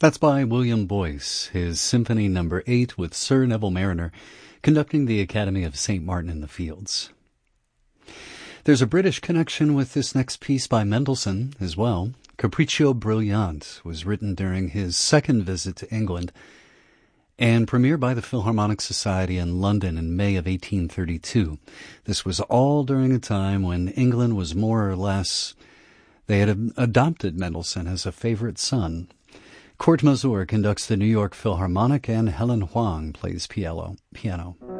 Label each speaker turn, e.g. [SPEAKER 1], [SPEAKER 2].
[SPEAKER 1] That's by William Boyce, his Symphony No. 8 with Sir Neville Marriner conducting the Academy of St. Martin in the Fields. There's a British connection with this next piece by Mendelssohn as well. Capriccio Brillante was written during his second visit to England and premiered by the Philharmonic Society in London in May of 1832. This was all during a time when England was more or less, they had adopted Mendelssohn as a favorite son. Kurt Masur conducts the New York Philharmonic and Helen Huang plays piano.